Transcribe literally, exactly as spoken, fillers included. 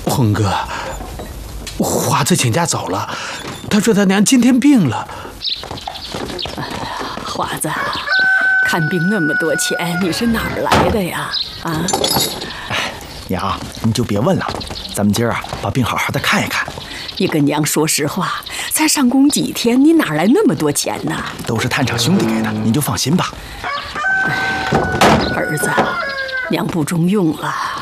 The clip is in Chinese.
红哥，华子请假走了，他说他娘今天病了。 华子，看病那么多钱，你是哪儿来的呀？啊？ 哎，娘，你就别问了，咱们今儿啊把病好好的看一看。 你跟娘说实话，才上工几天，你哪来那么多钱呢？ 都是探长兄弟给的，你就放心吧。 儿子，娘不中用了。